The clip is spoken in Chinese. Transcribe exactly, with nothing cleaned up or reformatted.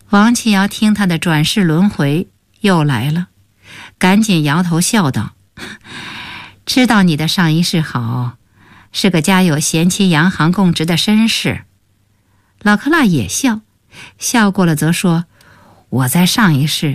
王启尧听他的转世轮回又来了，赶紧摇头笑道：知道你的上一世好，是个家有贤妻洋行供职的绅士。老克拉也笑，笑过了则说：我在上一世